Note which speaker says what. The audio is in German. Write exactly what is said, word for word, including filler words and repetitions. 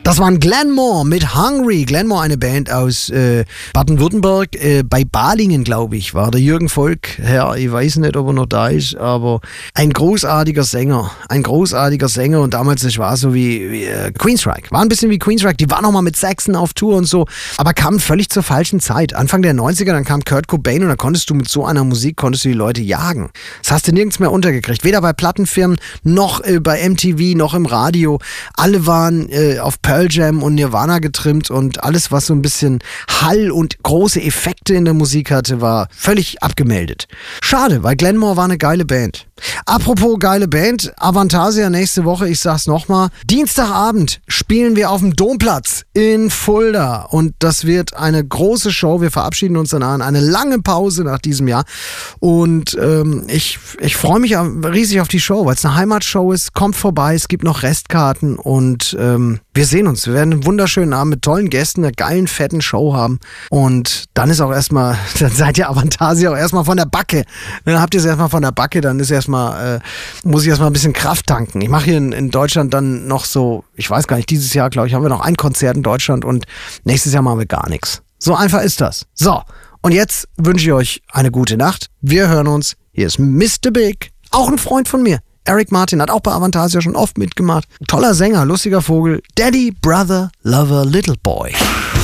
Speaker 1: Das waren Glenmore mit Hungry. Glenmore, eine Band aus äh, Baden-Württemberg. Äh, bei Balingen, glaube ich, war der Jürgen Volk Herr. Ich weiß nicht, ob er noch da ist, aber ein großartiger Sänger. Ein großartiger Sänger. Und damals, das war so wie, wie äh, Queensryche. War ein bisschen wie Queensryche. Die war nochmal mit Saxon auf Tour und so. Aber kam völlig zur falschen Zeit. Anfang der neunziger, dann kam Kurt Cobain und da konntest du mit so einer Musik, konntest du die Leute jagen. Das hast du nirgends mehr untergekriegt. Weder bei Plattenfirmen, noch äh, bei M T V, noch im Radio. Alle waren äh, auf Pearl Jam und Nirvana getrimmt und alles, was so ein bisschen Hall und große Effekte in der Musik hatte, war völlig abgemeldet. Schade, weil Glenmore war eine geile Band. Apropos geile Band, Avantasia nächste Woche, ich sag's nochmal, Dienstagabend spielen wir auf dem Domplatz in Fulda und das wird eine große Show. Wir verabschieden uns dann an eine lange Pause nach diesem Jahr und ähm, ich, ich freue mich riesig auf die Show, weil es eine Heimatshow ist. Kommt vorbei, es gibt noch Restkarten und ähm, wir sehen uns. Wir werden einen wunderschönen Abend mit tollen Gästen, einer geilen, fetten Show haben und dann ist auch erstmal, dann seid ihr Avantasia auch erstmal von der Backe. Dann habt ihr es erstmal von der Backe, dann ist erstmal, äh, muss ich erstmal ein bisschen Kraft tanken. Ich mache hier in, in Deutschland dann noch so, ich weiß gar nicht, dieses Jahr, glaube ich, haben wir noch ein Konzert in Deutschland und nächstes Jahr machen wir gar nichts. So einfach ist das. So, und jetzt wünsche ich euch eine gute Nacht. Wir hören uns. Hier ist Mister Big, auch ein Freund von mir. Eric Martin hat auch bei Avantasia schon oft mitgemacht. Toller Sänger, lustiger Vogel. Daddy, Brother, Lover, Little Boy.